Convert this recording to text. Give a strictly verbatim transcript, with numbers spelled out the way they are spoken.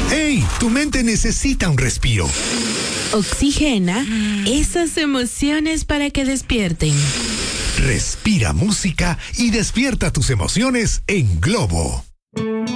¡Hey! Tu mente necesita un respiro. Oxigena esas emociones para que despierten. Respira música y despierta tus emociones en Globo.